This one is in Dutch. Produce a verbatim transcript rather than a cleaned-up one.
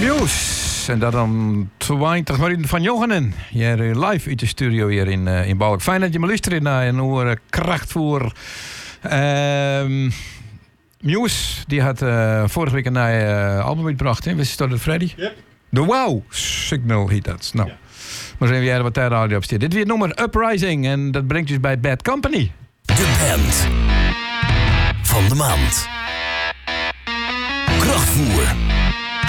Muse. En dat om twintig minuten van Johannen. Hier live uit de studio hier in, uh, in Balk. Fijn dat je me luistert naar een oor krachtvoer. Uh, Muse, die had uh, vorige week een uh, album uitgebracht. Hè? Wist je dat, Freddy? Yep. De Wow Signal heet dat. Nou, ja. Maar zijn we wat daar radio op zit. Dit weer nummer Uprising. En dat brengt dus bij Bad Company. De band van de maand. Krachtvoer.